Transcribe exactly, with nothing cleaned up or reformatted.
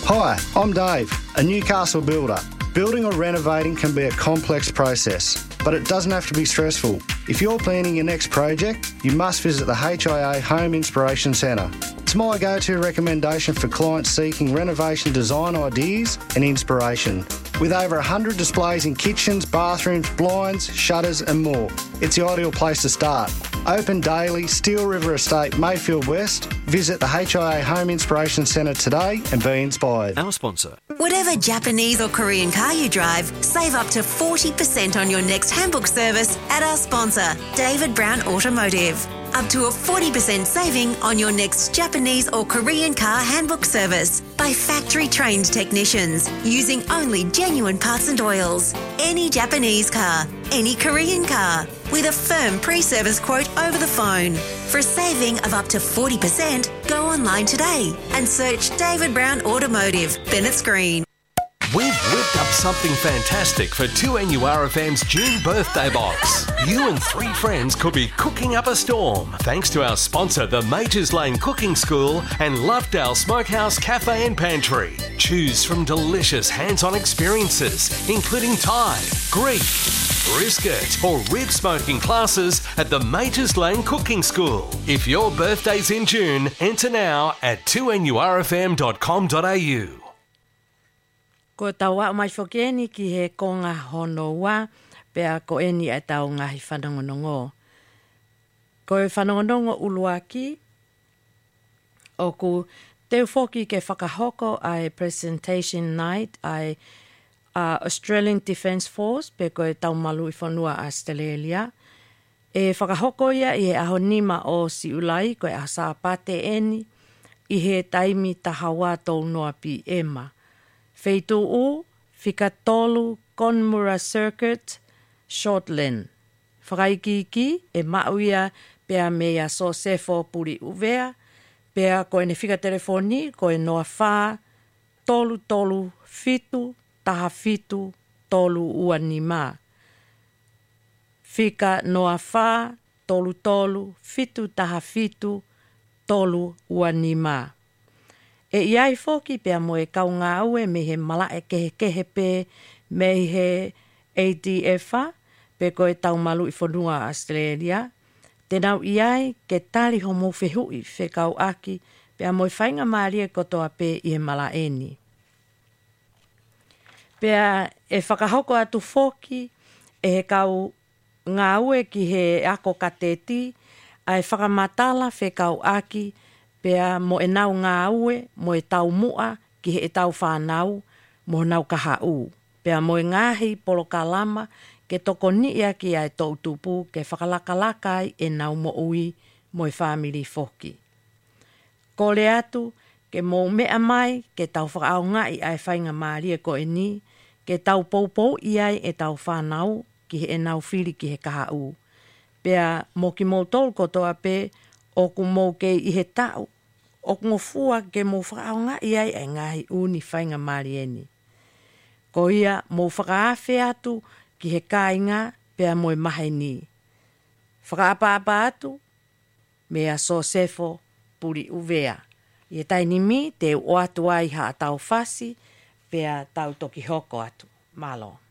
Hi, I'm Dave, a Newcastle builder. Building or renovating can be a complex process, but it doesn't have to be stressful. If you're planning your next project, you must visit the H I A Home Inspiration Centre. It's my go-to recommendation for clients seeking renovation design ideas and inspiration. With over one hundred displays in kitchens, bathrooms, blinds, shutters and more, it's the ideal place to start. Open daily, Steel River Estate, Mayfield West. Visit the H I A Home Inspiration Centre today and be inspired. Our sponsor. Whatever Japanese or Korean car you drive, save up to forty percent on your next handbook service at our sponsor, David Brown Automotive. Up to a forty percent saving on your next Japanese or Korean car handbook service by factory-trained technicians using only genuine parts and oils. Any Japanese car, any Korean car, with a firm pre-service quote over the phone. For a saving of up to forty percent, go online today and search David Brown Automotive, Bennetts Green. We've whipped up something fantastic for two N U R F M's June birthday box. You and three friends could be cooking up a storm thanks to our sponsor, the Majors Lane Cooking School and Lovedale Smokehouse Cafe and Pantry. Choose from delicious hands-on experiences, including Thai, Greek, brisket or rib smoking classes at the Majors Lane Cooking School. If your birthday's in June, enter now at two N U R F M dot com dot a u. Ko tawa mai whakeni ki he konga hono wa, pea ko eni e tau ngahi whanongonongo. Ko e whanongonongo uluaki, o ku teo whoki ke whakahoko ai presentation night ai uh, Australian Defence Force, pe ko e tau malu i whanua Australia. E whakahoko ia i he aho nima o si ulai, ko e asa pate eni, i he taimi tahawa tau noa pi ema. Feitu u, Whikatolu, Conmura Circuit, Shortland. Whakaikiki e mauia pea mea so sefo puri uvea, pea ko e ne whika telefoni, ko e noa whā, tolu tolu fitu, taha fitu, tolu ua ni mā. Whika noa whā, tolu tolu, fitu taha fitu, tolu ua ni mā. E iai whoki pia mo e kaunga au e me he mala e kehe kehe pe me he A D F-a pe ko e tau malu i whanua Australia. Tenau iai ke tali homo whehui whe kau aki pia mo e whainga maria kotoa pe i he mala eni. Pia e whakahoko atu whoki e he kau ngā ue ki he ako kateti ai whakamatala whe kau aki pea mo e nau ngā ue, mo e tau mua, ki he e tau whānau, mo nau kaha u. Pea mo e ngāhi polo kalama, ke toko ni ia ki ai tau tupu, ke whakalakalakai e nau mo ui, mo e whamiri whoki. Kore atu, ke mo mea mai, ke tau whakao ngai ai whainga maria ko e ni, ke tau poupou iai e tau whānau, ki he e nau whiri ki he kaha u. Pea mo ki mo tol kotoa pe, o ku mou ke i he tau, o ku ngofua ke mou whakaonga i ai e ngahi uni whainga marieni. Ko ia mou whakaafe atu ki he kāinga pea mo e mahe ni. Whakaapa atu, mea so sefo puri uvea. I e taini mi te o atu ai ha tau whasi, pea tau toki hoko atu. Malo.